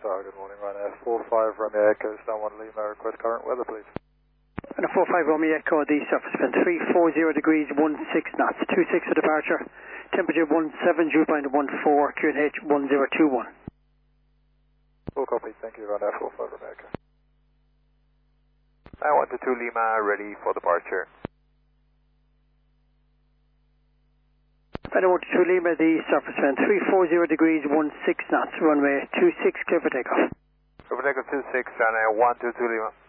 Star, good morning, Ryanair 45 Romeo Echo, Star 1 Lima, request current weather please. And a 45 Romeo Echo, the surface wind 340 degrees, 16 knots, 26 for departure, temperature 17, dew point 14, QNH 1021. Full copy, thank you, Ryanair 45 Romeo Echo. 122 Lima, ready for departure. And 122 Lima, the surface wind 340 degrees, 16 knots, runway 26, clear for takeoff. Clear for takeoff 26, Ryanair 122 Lima.